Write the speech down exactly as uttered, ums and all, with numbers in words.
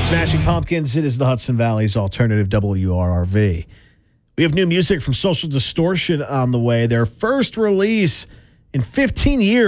Smashing Pumpkins, it is the Hudson Valley's alternative W R R V. We have new music from Social Distortion on the way. Their first release in fifteen years.